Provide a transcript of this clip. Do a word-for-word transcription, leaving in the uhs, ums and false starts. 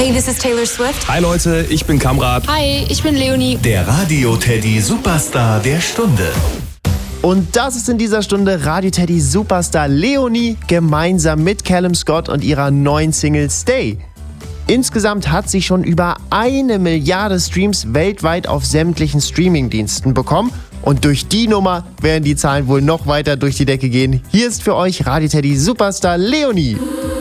Hey, this is Taylor Swift. Hi Leute, ich bin Kamrat. Hi, ich bin Leonie. Der Radio Teddy Superstar der Stunde. Und das ist in dieser Stunde Radio Teddy Superstar Leonie gemeinsam mit Callum Scott und ihrer neuen Single Stay. Insgesamt hat sie schon über eine Milliarde Streams weltweit auf sämtlichen Streamingdiensten bekommen. Und durch die Nummer werden die Zahlen wohl noch weiter durch die Decke gehen. Hier ist für euch Radio Teddy Superstar Leonie.